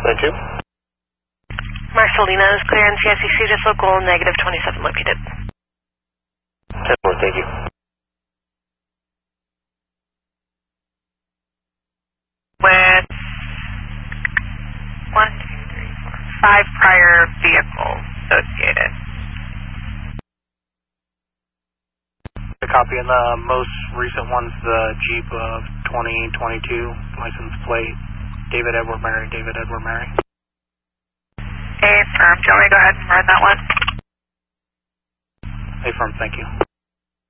Thank you. Marcelina is clear in CICC, just local negative 27 located. 10-4, thank you. With 1, 2, 3, 4, 5 prior vehicles associated. A copy, and the most recent one's the Jeep of 2022, license plate, David Edward Mary. Affirm. Do you want me to go ahead and run that one? Affirm, thank you.